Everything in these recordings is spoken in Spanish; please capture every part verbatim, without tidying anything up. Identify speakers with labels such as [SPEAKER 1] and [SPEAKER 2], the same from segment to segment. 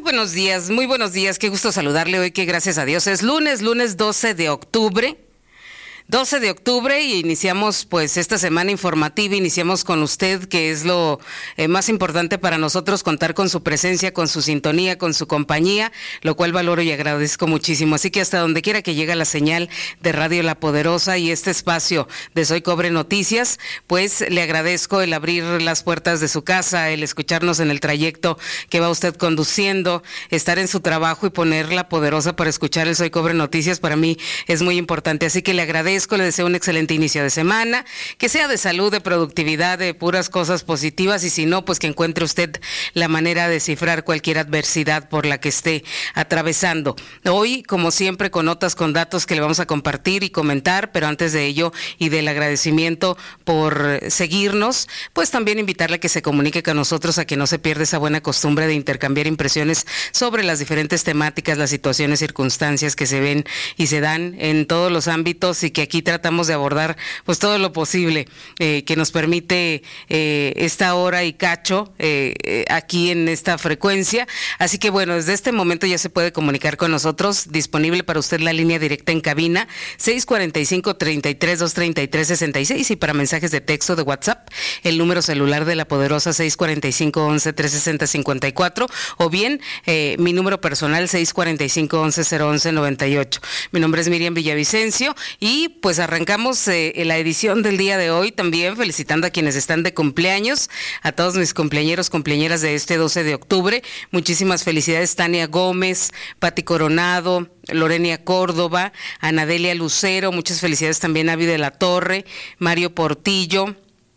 [SPEAKER 1] buenos días, muy buenos días. Qué gusto saludarle hoy, que gracias a Dios es lunes, lunes doce de octubre. doce de octubre y iniciamos pues esta semana informativa, iniciamos con usted, que es lo eh, más importante para nosotros, contar con su presencia, con su sintonía, con su compañía, lo cual valoro y agradezco muchísimo. Así que hasta donde quiera que llegue la señal de Radio La Poderosa y este espacio de Soy Cobre Noticias, pues le agradezco el abrir las puertas de su casa, el escucharnos en el trayecto que va usted conduciendo, estar en su trabajo y poner La Poderosa para escuchar el Soy Cobre Noticias, para mí es muy importante. Así que le agradezco. Le deseo un excelente inicio de semana, que sea de salud, de productividad, de puras cosas positivas, y si no, pues que encuentre usted la manera de cifrar cualquier adversidad por la que esté atravesando. Hoy, como siempre, con notas, con datos que le vamos a compartir y comentar, pero antes de ello y del agradecimiento por seguirnos, pues también invitarle a que se comunique con nosotros, a que no se pierda esa buena costumbre de intercambiar impresiones sobre las diferentes temáticas, las situaciones, circunstancias que se ven y se dan en todos los ámbitos, y que aquí tratamos de abordar pues todo lo posible eh, que nos permite eh, esta hora y cacho eh, eh, aquí en esta frecuencia. Así que bueno, desde este momento ya se puede comunicar con nosotros, disponible para usted la línea directa en cabina seis cuarenta y cinco, treinta y tres, doscientos treinta y tres, sesenta y seis, y para mensajes de texto de WhatsApp el número celular de La Poderosa seis cuarenta y cinco, once, trescientos sesenta, cincuenta y cuatro, o bien eh, mi número personal seis cuarenta y cinco, once, cero once, noventa y ocho. Mi nombre es Miriam Villavicencio y pues arrancamos eh, la edición del día de hoy también felicitando a quienes están de cumpleaños, a todos mis cumpleañeros, cumpleañeras de este doce de octubre. Muchísimas felicidades: Tania Gómez, Pati Coronado, Lorenia Córdoba, Anadelia Lucero, muchas felicidades también a Avi de la Torre, Mario Portillo,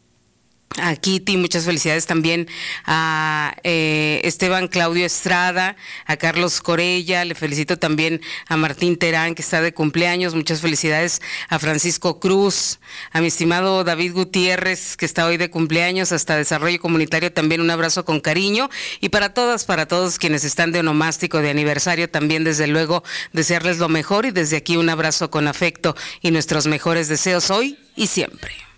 [SPEAKER 1] a Kitty, muchas felicidades también a eh, Esteban Claudio Estrada, a Carlos Corella, le felicito también a Martín Terán, que está de cumpleaños, muchas felicidades a Francisco Cruz, a mi estimado David Gutiérrez, que está hoy de cumpleaños, hasta Desarrollo Comunitario también un abrazo con cariño, y para todas, para todos quienes están de onomástico, de aniversario también, desde luego desearles lo mejor, y desde aquí un abrazo con afecto y nuestros mejores deseos hoy y siempre.